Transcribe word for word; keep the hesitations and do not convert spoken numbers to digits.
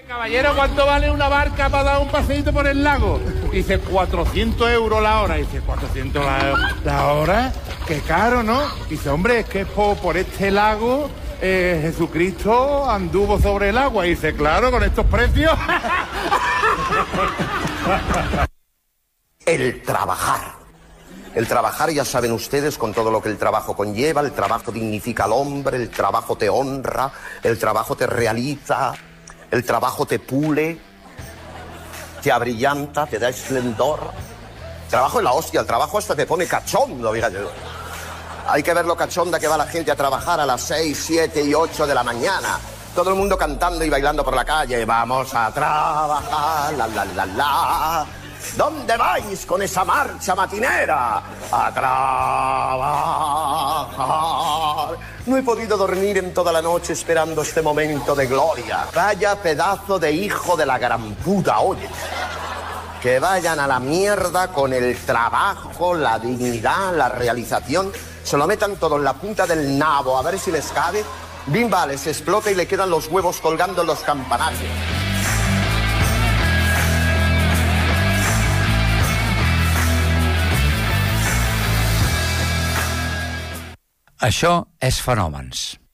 Caballero, ¿cuánto vale una barca para dar un paseíto por el lago? Dice, cuatrocientos euros la hora. Dice, ¿cuatrocientos la, la hora? Qué caro, ¿no? Dice, hombre, es que es por, por este lago eh, Jesucristo anduvo sobre el agua. Dice, claro, con estos precios. El trabajar. El trabajar, ya saben ustedes, con todo lo que el trabajo conlleva. El trabajo dignifica al hombre, el trabajo te honra, el trabajo te realiza, el trabajo te pule, te abrillanta, te da esplendor. El trabajo es la hostia, el trabajo hasta te pone cachondo, fíjate. Hay que ver lo cachonda que va la gente a trabajar a las seis, siete y ocho de la mañana. Todo el mundo cantando y bailando por la calle. Vamos a trabajar, la, la, la, la. ¿Dónde vais con esa marcha matinera? A trabajar. No he podido dormir en toda la noche esperando este momento de gloria. Vaya pedazo de hijo de la gran puta, oye. Que vayan a la mierda con el trabajo, la dignidad, la realización. Se lo metan todo en la punta del nabo, a ver si les cabe. Bimba, les explota y le quedan los huevos colgando en los campanarios. Això és Fenòmens.